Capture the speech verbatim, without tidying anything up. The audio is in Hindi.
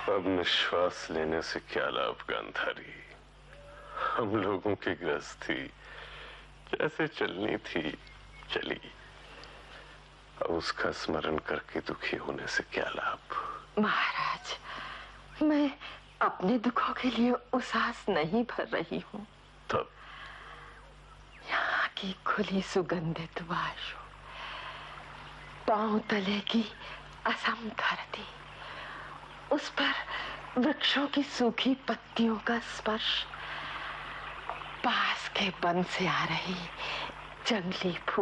अब निश्वास लेने से क्या लाभ गांधारी। हम लोगों की गृहस्थी जैसे चलनी थी चली, अब उसका स्मरण करके दुखी होने से क्या लाभ। महाराज, मैं अपने दुखों के लिए उसास नहीं भर रही हूँ। तब यहाँ की खुली सुगंधित वायु, पांव तले की असम धरती, उस पर वृक्षों की सूखी पत्तियों का स्पर्श, पास के वन से आ रही जंगली फूल